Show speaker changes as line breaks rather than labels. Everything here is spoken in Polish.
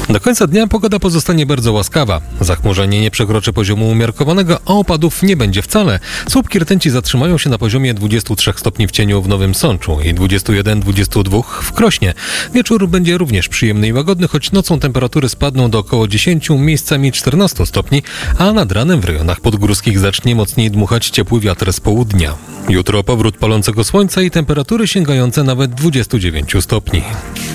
Do końca dnia pogoda pozostanie bardzo łaskawa. Zachmurzenie nie przekroczy poziomu umiarkowanego, a opadów nie będzie wcale. Słupki rtęci zatrzymają się na poziomie 23 stopni w Cieniu w Nowym Sączu i 21-22 w Krośnie. Wieczór będzie również przyjemny i łagodny, choć nocą temperatury spadną do około 10, miejscami 14 stopni, a nad ranem w rejonach podgórskich zacznie mocniej dmuchać ciepły wiatr z południa. Jutro powrót palącego słońca i temperatury sięgające nawet 29 stopni.